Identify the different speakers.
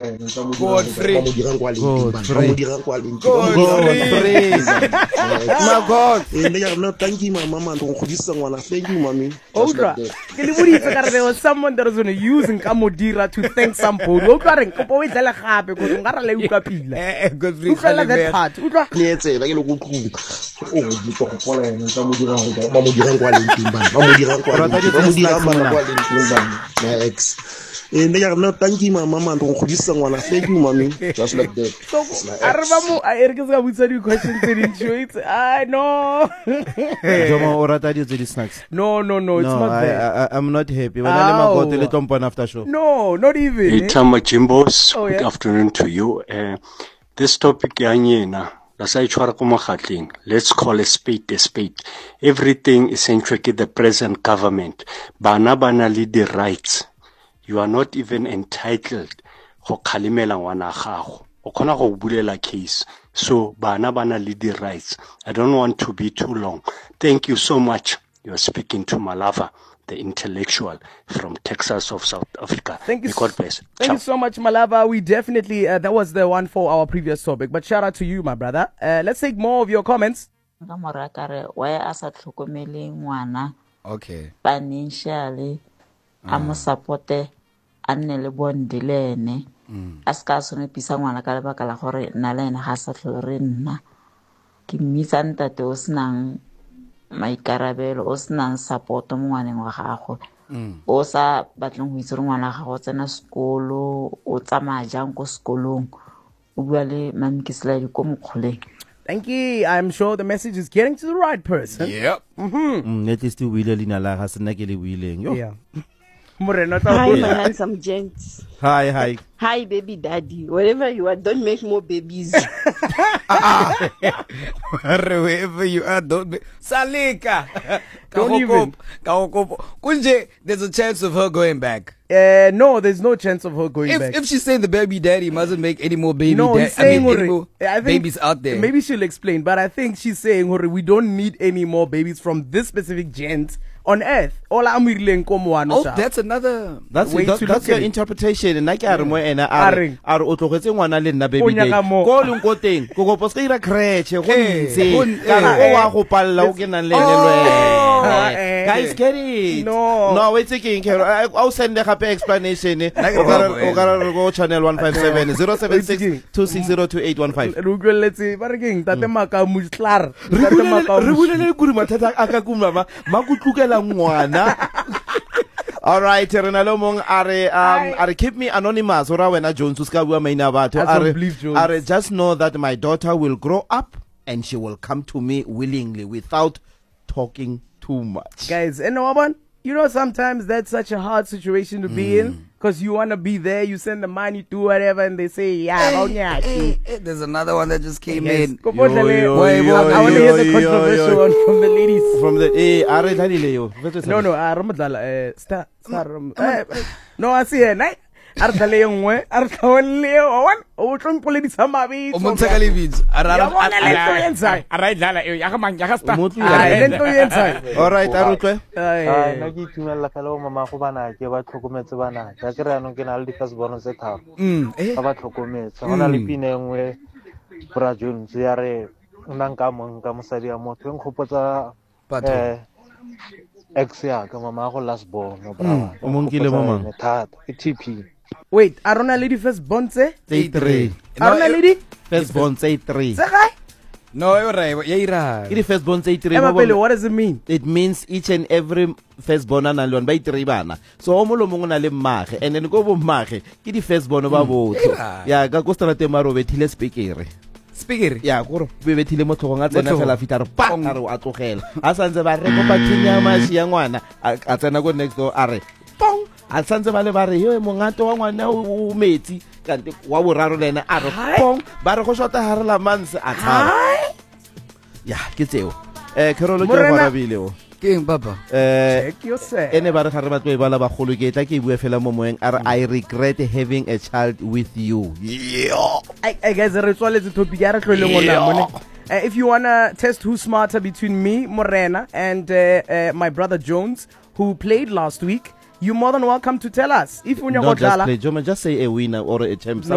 Speaker 1: Godfrey.
Speaker 2: My God.
Speaker 3: Thank you, my mama. Thank you, mommy.
Speaker 1: Odra, there was someone that was going to use Nkamodira to thank somebody. Odra, kopo we dlela gape go ngara le ukapila.
Speaker 2: Godfrey.
Speaker 1: Utlala that part. Odra.
Speaker 3: Nietse ba ke lo go tluba. Oh, di to go pola ene Nkamodira my ex. And they are not thanking my mama and thank you, mommy. Just like that.
Speaker 1: So, Arvamo, I ergeza with some questions in it. I know.
Speaker 4: Joma orata di the snacks.
Speaker 1: No, it's not there.
Speaker 4: I'm not happy. When I go to the Tompon after show.
Speaker 1: No, not even.
Speaker 5: Hey, Tama Jimbos, good afternoon to you. This topic, Yanyena. Let's call a spade a spade. Everything is centric in the present government. Bana lead the rights. You are not even entitled to kalimela ngwana gago. O khona go bulela case. So bana lead the rights. I don't want to be too long. Thank you so much. You are speaking to Malava, the intellectual from Texas of South Africa.
Speaker 1: Thank you.
Speaker 5: God bless.
Speaker 1: Thank you so much, Malava. We definitely, that was the one for our previous topic. But shout out to you, my brother. Let's take more of your comments.
Speaker 2: Okay.
Speaker 6: Financially, I'm supported. Annele bondilene aska sone pisa ngwana ka lebaka la gore nna le ena ga sa tlhore nna ke mmitsa ntate o senang maikarabelo o senang support mo ngwaneng wa gago o sa batleng go itse re ngwana ga go tsena sekolo o tsamaya jang ko sekolong o bua le mamikisela di ko mokgoleng.
Speaker 1: Thank you. I'm sure the message is getting to the right person.
Speaker 2: Yep.
Speaker 4: Net is still wheeling la ha sena ke le wheeling.
Speaker 1: Yeah.
Speaker 7: Hi, my handsome gents.
Speaker 4: Hi.
Speaker 7: Hi, baby daddy. Wherever you are, don't make more babies.
Speaker 2: Wherever you are, don't be. Salika.
Speaker 1: Don't even.
Speaker 2: Kunje, there's a chance of her going back.
Speaker 1: No, there's no chance of her going back.
Speaker 2: If she's saying the baby daddy mustn't make any more baby
Speaker 1: he's saying
Speaker 2: babies out there.
Speaker 1: Maybe she'll explain, but I think she's saying we don't need any more babies from this specific gent on earth.
Speaker 2: Oh, that's another.
Speaker 4: That's your interpretation. And like are otlogetse ngwana le nna baby day. Go leng go teng. Go go poska ira crèche go ntse. Kana o wa go palla o ke nang le ene. Guys, get it. No, wait a second. I'll send the happy explanation. Go channel 157 076 2602815.
Speaker 1: Let's see. Barking tate maka musklar.
Speaker 4: Re bulele kuri mathata aka kumama makutlukela ngwana. All right, Renalomong are keep me anonymous. Ora wena Jones uska bua maina batho. Are just know that my daughter will grow up and she will come to me willingly without talking too much.
Speaker 1: Guys, and you know sometimes that's such a hard situation to be in because you want to be there, you send the money to whatever, and they say,
Speaker 2: there's another one that just came in.
Speaker 1: I want to hear the controversial one from the ladies.
Speaker 4: From the
Speaker 1: no, I see her. Artale ngwe artawele owan o tlo mpoledi samabi
Speaker 2: o montaka le beats
Speaker 1: arala
Speaker 2: dlala e ya ga mang ya ga sta
Speaker 4: all right arutwe
Speaker 8: na ke itumela fela o mama go bana ke ba tlhokometse bana ka ke rano ke na le first born se tharo ba tlhokometse gona le pine ngwe bra Jones ya re nna nka mosadi ya motho eng khopotsa ex ya ka mama go last born no bra
Speaker 4: o monkile mama
Speaker 8: thata ke TP.
Speaker 1: Wait, Arona lady first born say
Speaker 4: 3.
Speaker 1: Arona lady
Speaker 4: first born say 3.
Speaker 2: No, you're right. Yeah,
Speaker 4: it first born say 3.
Speaker 1: What does it mean?
Speaker 4: It means each and every first born ana le one by 3 bana. So o molo mongwe na le mmage and then go bo mmage ke di first born ba botho. Ya ka go strate maro bethile speaker. Ya go be bethile mo tlhogong a tsena fela fitara pa a re a tlogela. A santse ba re go ba thinya mashi ya ngwana a tsena go next door a re pong a santse ba le ba re yo mongato wa ngwana o metsi kante wa boraro lena a re pong ba re go shota ha re la manse a tshaba ya ke tseo Kerolo ke bona bile o
Speaker 2: keng papa
Speaker 1: check yourself
Speaker 4: ene ba re ga re batlo e bala ba golo ke tla ke bua fela mo moeng are I regret having a child with you.
Speaker 1: I guys re tswaletse topic ya re tloleng ona mone. If you wanna test who's smarter between me Morena and my brother Jones who played last week, you're more than welcome to tell us. If you
Speaker 4: just play, just say a winner or a champ.